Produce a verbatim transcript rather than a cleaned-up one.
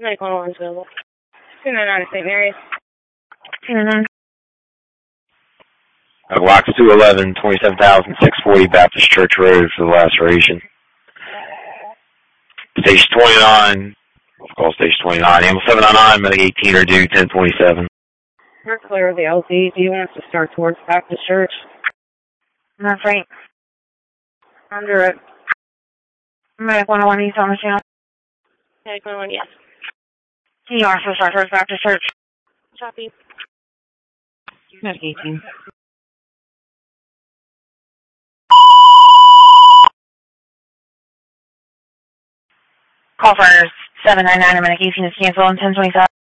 Medic one oh one is available. two ninety-nine Saint Mary's. two ninety-nine. Uh, Blocks two eleven, twenty-seven thousand six hundred forty Baptist Church Road for the laceration. Station twenty-nine, call station twenty-nine, ambulance seven nine nine, medic eighteen are due ten twenty-seven. We're clear of the L Z. Do you want us to start towards Baptist Church? That's right. Under it. Medic one oh one, he's on the channel. Medic one oh one, yes. He also starts towards Baptist Church. Copy. Medic eighteen. Call for seven nine nine, medic eighteen is canceled on ten twenty-seven.